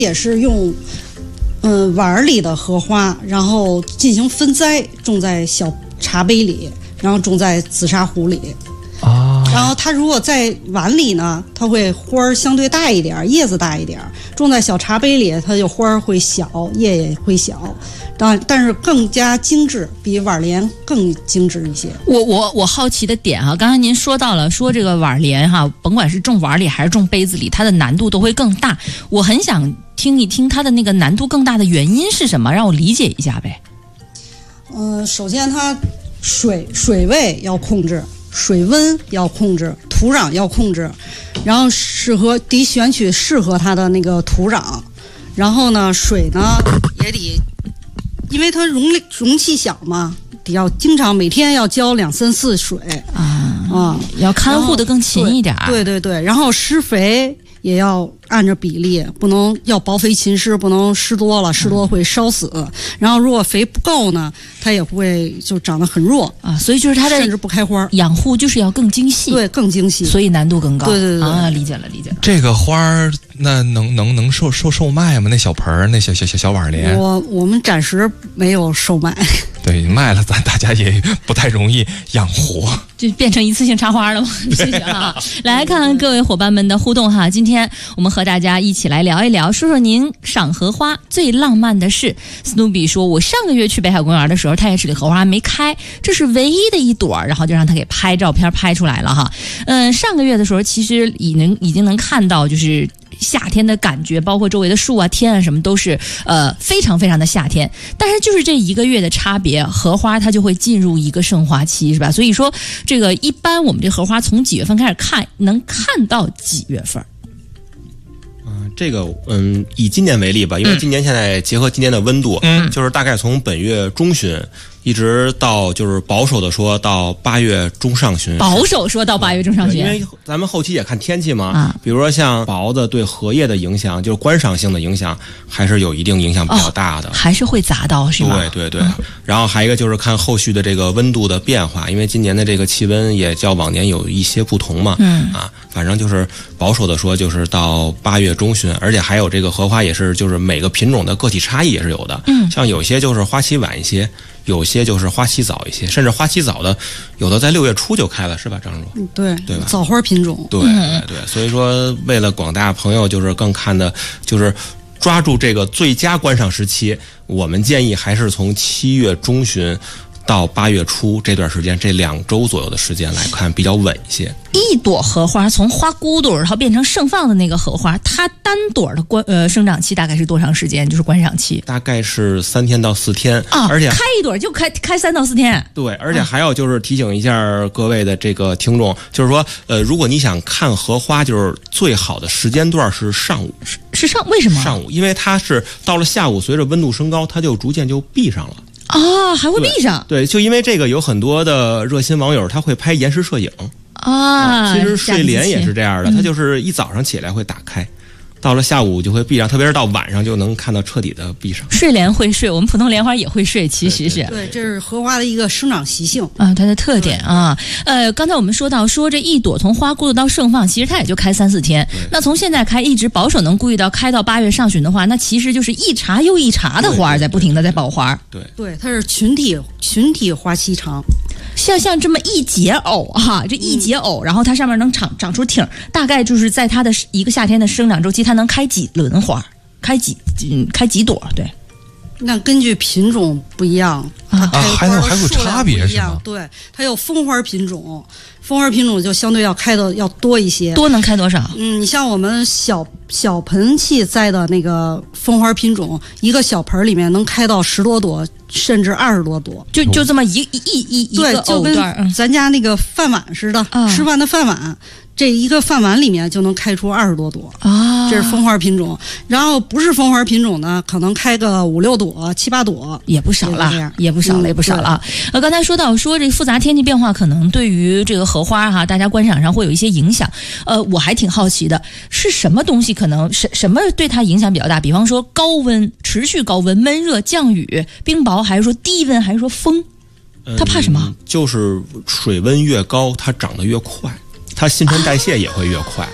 也是用碗里的荷花，然后进行分栽，种在小茶杯里，然后种在紫砂壶里。然后它如果在碗里呢，它会花儿相对大一点，叶子大一点；种在小茶杯里，它就花儿会小，叶也会小，但是更加精致，比碗莲更精致一些。 我好奇的点哈，刚才您说到了，说这个碗莲哈，甭管是种碗里还是种杯子里，它的难度都会更大。我很想听一听它的那个难度更大的原因是什么，让我理解一下呗。 首先它水位要控制。水温要控制，土壤要控制，然后得选取适合它的那个土壤，然后呢，水呢也得，因为它容器小嘛，得要经常每天要浇2、3次水要看护的更勤一点。 对，然后施肥也要按照比例，不能要薄肥勤施，不能施多了，施多会烧死。然后如果肥不够呢，它也会就长得很弱啊。所以就是它的甚至不开花， 养护就是要更精细， 对，更精细， 所以难度更高。 对啊，理解了。 这个花儿那能售卖吗？那小盆儿，那小碗莲， 我们暂时没有售卖。 对，卖了大家也不太容易养活， 就变成一次性插花了吗？谢谢啊！来看看各位伙伴们的互动哈。今天我们和大家一起来聊一聊，说说您赏荷花最浪漫的事。斯努比说，我上个月去北海公园的时候，太阳池里荷花还没开，这是唯一的一朵，然后就让他给拍照片拍出来了哈。上个月的时候，其实已经能看到就是夏天的感觉，包括周围的树啊、天啊什么都是非常非常的夏天。但是就是这1个月的差别，荷花它就会进入一个盛花期，是吧？所以说这个一般我们这荷花从几月份开始看，能看到几月份？ 这个以今年为例吧，因为今年现在结合今年的温度，就是大概从本月中旬一直到就是保守的说到8月中上旬。 保守说到8月中上旬， 因为咱们后期也看天气嘛，比如说像雹子对荷叶的影响，就是观赏性的影响，还是有一定影响比较大的， 还是会砸到，是吗？ 对。然后还有一个就是看后续的这个温度的变化，因为今年的这个气温也较往年有一些不同嘛，反正就是保守的说就是到8月中旬，而且还有这个荷花也是就是每个品种的个体差异也是有的，像有些就是花期晚一些。有些就是花期早一些，甚至花期早的，有的在6月初就开了，是吧，张主？ 对吧？ 早花品种。 对，所以说为了广大朋友，就是更看的，就是抓住这个最佳观赏时期，我们建议还是从7月中旬到8月初这段时间，这2周左右的时间来看比较稳一些。 一朵荷花从花骨朵然后变成盛放的那个荷花，它单朵的生长期大概是多长时间？就是观赏期大概是3天到4天啊，而且开一朵就开3到4天。 对，而且还要就是提醒一下各位的这个听众，就是说如果你想看荷花，就是最好的时间段是上午。 为什么？ 上午，因为它是到了下午，随着温度升高，它就逐渐就闭上了。 还会闭上？ 对，就因为这个，有很多的热心网友他会拍延时摄影其实睡莲也是这样的，它就是一早上起来会打开，到了下午就会闭上，特别是到晚上就能看到彻底的闭上。 睡莲会睡，我们普通莲花也会睡，其实是对，这是荷花的一个生长习性它的特点啊。刚才我们说到这一朵从花骨朵到盛放，其实它也就开3、4天。那从现在开一直保守能估计到开到8月上旬的话，那其实就是一茬又一茬的花在不停的在爆花。 对， 它是群体花期长。 像这么一节藕这一节藕，然后它上面能长出挺，大概就是在它的一个夏天的生长周期，它能开几轮花，开几朵？对， 那根据品种不一样，它开花的还有差别是吗？对，它有蜂花品种，蜂花品种就相对要开的要多一些。 多能开多少？ 你像我们小盆器栽的那个蜂花品种，一个小盆里面能开到10多朵，甚至20多朵。 就这么一个就跟咱家那个饭碗似的，吃饭的饭碗。这一个饭碗里面就能开出20多朵这是蜂花品种。然后不是蜂花品种呢，可能开个5、6朵、7、8朵， 也不少了，也不少了。刚才说到这复杂天气变化可能对于这个荷花大家观赏上会有一些影响。我还挺好奇的，是什么东西可能什么对它影响比较大？比方说高温、持续高温、闷热、降雨、冰雹，还是说低温，还是说风？它怕什么？ 就是水温越高，它长得越快。它新陈代谢也会越快，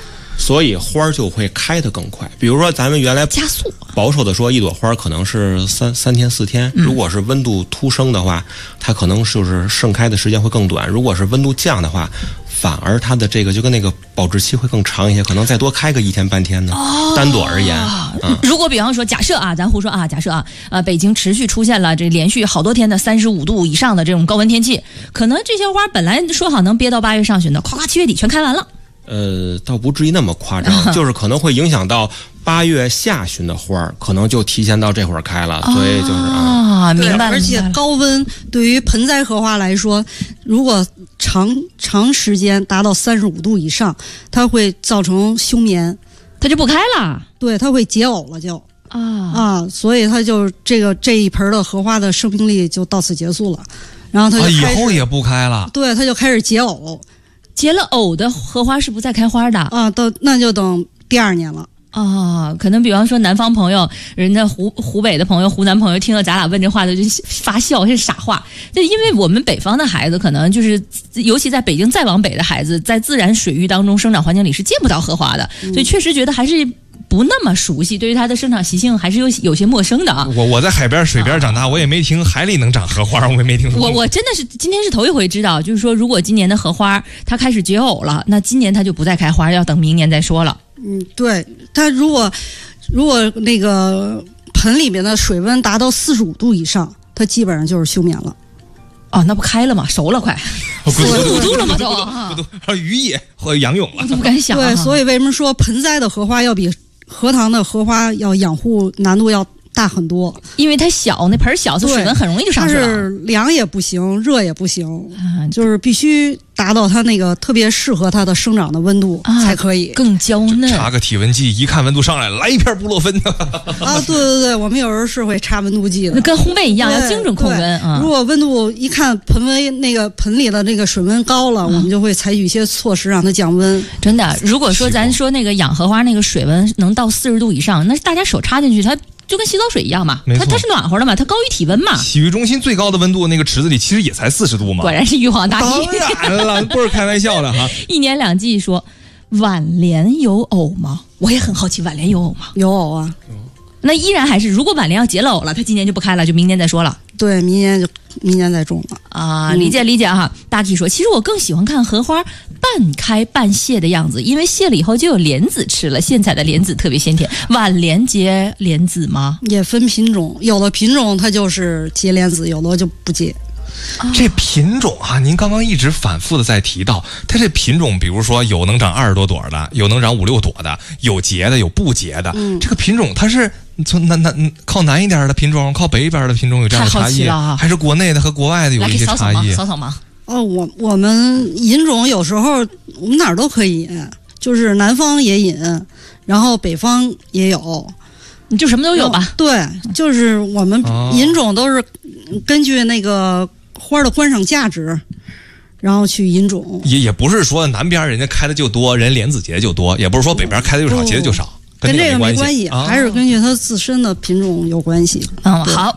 所以花儿就会开得更快。比如说咱们原来加速， 保守的说一朵花可能是三天4天，如果是温度突升的话，它可能就是盛开的时间会更短；如果是温度降的话，反而它的这个就跟那个保质期会更长一些，可能再多开个1天半天呢。单朵而言， 如果比方说假设啊，咱胡说啊，假设啊，北京持续出现了这连续好多天的35度以上的这种高温天气，可能这些花本来说好能憋到8月上旬的，夸7月底全开完了。 倒不至于那么夸张，就是可能会影响到8月下旬的花儿，可能就提前到这会儿开了，所以就是明白了。 而且高温对于盆栽荷花来说，如果长时间达到35度以上，它会造成休眠， 它就不开了。 对，它会结藕了就所以它就这一盆的荷花的生命力就到此结束了，然后它就以后也不开了。 对，它就开始结藕。 结了藕的荷花是不再开花的那就等第2年了。 可能比方说南方朋友，人家湖北的朋友、湖南朋友听了咱俩问这话的就发笑，是傻话。就因为我们北方的孩子，可能就是尤其在北京再往北的孩子，在自然水域当中生长环境里是见不到荷花的，所以确实觉得还是不那么熟悉，对于它的生长习性还是有些陌生的啊。 我在海边水边长大，我也没听海里能长荷花，我也没听说过。 我真的是今天是头一回知道，就是说如果今年的荷花它开始结藕了，那今年它就不再开花，要等明年再说了。 对，它如果那个盆里面的水温达到45度以上，它基本上就是休眠了。 那不开了吗？熟了快，45度了吗？ 都鱼也或仰泳了， 我都不敢想。 对，所以为什么说盆栽的荷花要比荷塘的荷花要养护难度要大很多？ 因为它小，那盆小，它水温很容易就上去了。 它是凉也不行，热也不行，就是必须达到它那个特别适合它的生长的温度才可以， 更娇嫩。 插个体温计，一看温度上来了，来一片布洛芬。 对，我们有时候是会插温度计的， 那跟烘焙一样，要精准控温。 如果温度一看那个盆里的那个水温高了，我们就会采取一些措施让它降温。 真的，如果说咱说那个养荷花那个水温能到40度以上，那大家手插进去它就跟洗澡水一样嘛，它是暖和的嘛，它高于体温嘛。 洗浴中心最高的温度那个池子里其实也才40度嘛。 果然是玉皇大帝。 当然了，不是开玩笑的哈。 1年2季说晚莲有藕吗？我也很好奇，晚莲有藕吗？ 有藕啊。 那依然还是，如果晚莲要结了藕了，它今年就不开了，就明年再说了。 对，明年再种了理解哈。大 K 说，其实我更喜欢看荷花半开半谢的样子，因为谢了以后就有莲子吃了，现采的莲子特别鲜甜。晚莲结莲子吗？ 也分品种，有的品种它就是结莲子，有的就不结。 这品种您刚刚一直反复的在提到，它这品种，比如说有能长20多朵的，有能长5、6朵的，有结的，有不结的。这个品种它是从靠南一点的品种，靠北一边的品种有这样的差异，还是国内的和国外的有一些差异？ 扫扫盲。 我们引种有时候我们哪儿都可以引，就是南方也引，然后北方也有， 你就什么都有吧？ 对，就是我们引种都是根据那个花的观赏价值，然后去引种。 也不是说南边人家开的就多，人莲子结的就多，也不是说北边开的就少，结的就少。 跟这个没关系，还是根据它自身的品种有关系。 好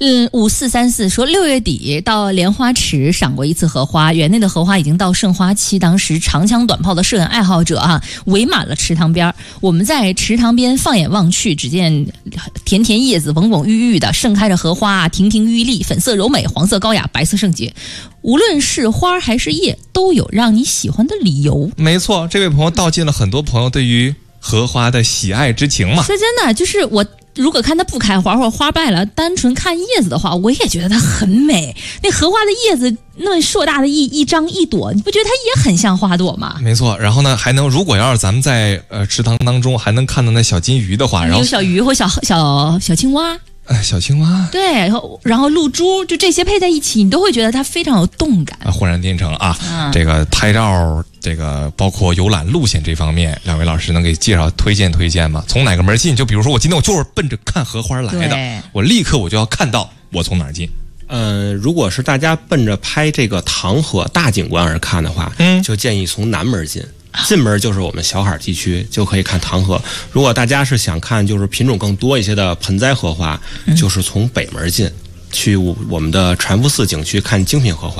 ，5434说6月底到莲花池赏过一次荷花，园内的荷花已经到盛花期，当时长枪短炮的摄影爱好者围满了池塘边。我们在池塘边放眼望去，只见田田叶子蓊蓊郁郁的盛开着荷花，亭亭玉立，粉色柔美，黄色高雅，白色圣洁。无论是花还是叶，都有让你喜欢的理由。 没错，这位朋友道尽了很多朋友对于荷花的喜爱之情嘛。 说真的，就是我如果看它不开花或者花败了，单纯看叶子的话，我也觉得它很美。那荷花的叶子那么硕大的一张一朵，你不觉得它也很像花朵吗？ 没错。然后呢，还能如果要是咱们在池塘当中还能看到那小金鱼的话，然后有小鱼或小青蛙。 小青蛙， 对，然后露珠，就这些配在一起，你都会觉得它非常有动感， 浑然天成啊！这个拍照，这个包括游览路线这方面，两位老师能给介绍推荐吗？从哪个门进？就比如说我今天我就是奔着看荷花来的，我立刻我就要看到我从哪儿进。 如果是大家奔着拍这个塘荷大景观而看的话，就建议从南门进。进门就是我们小海地区，就可以看塘荷。如果大家是想看就是品种更多一些的盆栽荷花，就是从北门进，去我们的禅福寺景区看精品荷花。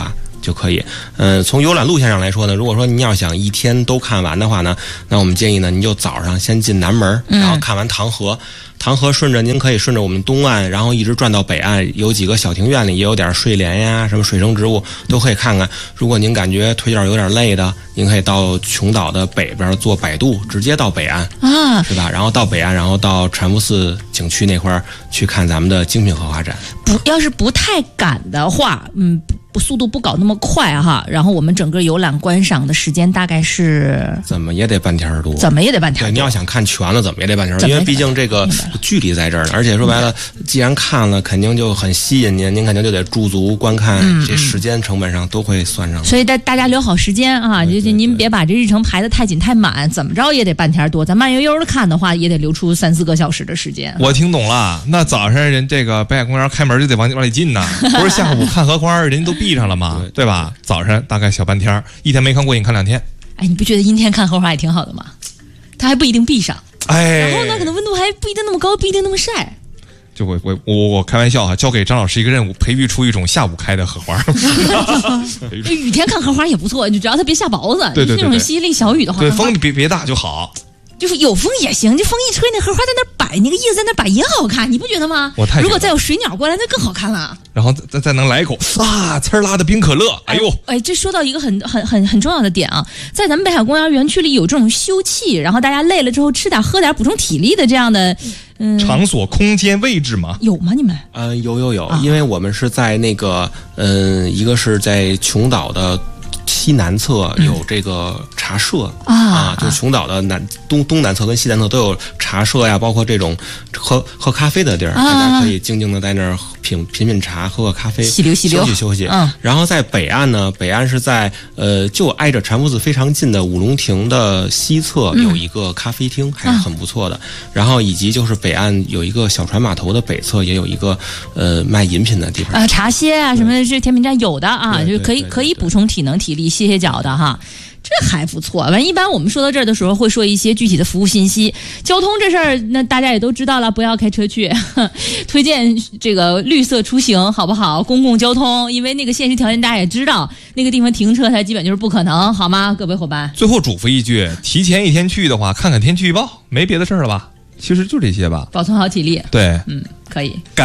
就可以。从游览路线上来说呢，如果说您要想一天都看完的话呢，那我们建议呢，您就早上先进南门，然后看完唐河。唐河顺着您可以顺着我们东岸，然后一直转到北岸，有几个小庭院里也有点睡莲呀，什么水生植物都可以看看。如果您感觉腿脚有点累的，您可以到琼岛的北边坐摆渡，直接到北岸啊，是吧？然后到北岸，然后到禅福寺景区那块儿去看咱们的精品荷花展。 要是不太赶的话，速度不搞那么快哈，然后我们整个游览观赏的时间大概是怎么也得半天多，对，你要想看全了，怎么也得半天多，因为毕竟这个距离在这儿呢，而且说白了，既然看了，肯定就很吸引您肯定就得驻足观看，这时间成本上都会算上。 所以大家留好时间啊，就您别把这日程排得太紧太满，怎么着也得半天多，咱慢悠悠的看的话，也得留出3-4个小时的时间。 我听懂了，那早上人这个北海公园开门就得往里进呢，不是下午看荷花人家都闭上了吗？对吧？早上大概小半天，一天没看过瘾，看2天。 哎，你不觉得阴天看荷花也挺好的吗？它还不一定闭上，然后呢，可能温度还不一定那么高，不一定那么晒。 就我开玩笑哈，交给张老师一个任务，培育出一种下午开的荷花。 雨天看荷花也不错，就只要它别下雹子， 对， 那种淅沥小雨的话， 对，风别大就好。 就是有风也行，这风一吹，那荷花在那摆，那个叶子在那摆也好看，你不觉得吗？如果再有水鸟过来，那更好看了。 然后再能来一口啊，呲儿拉的冰可乐，哎呦， 这说到一个很重要的点啊，在咱们北海公园园区里有这种休憩，然后大家累了之后吃点喝点补充体力的这样的场所、空间、位置吗？ 有吗？你们？ 有，因为我们是在那个一个是在琼岛的西南侧有这个茶社就是琼岛的东南侧跟西南侧都有茶社呀，包括这种喝咖啡的地儿，大家可以静静的在那儿品茶，喝个咖啡， 洗溜休息。然后在北岸呢，北岸是在就挨着禅福寺非常近的五龙亭的西侧有一个咖啡厅，还是很不错的。然后以及就是北岸有一个小船码头的北侧也有一个卖饮品的地方茶歇啊什么的，这甜品站有的啊，就可以补充体能体力，歇脚的哈。这还不错。完，一般我们说到这儿的时候，会说一些具体的服务信息。交通这事儿，那大家也都知道了，不要开车去。推荐这个绿色出行，好不好？公共交通，因为那个现实条件大家也知道，那个地方停车它基本就是不可能，好吗？各位伙伴。 最后嘱咐一句，提前1天去的话，看看天气预报，没别的事儿了吧？其实就这些吧。 保存好体力。 对， 可以。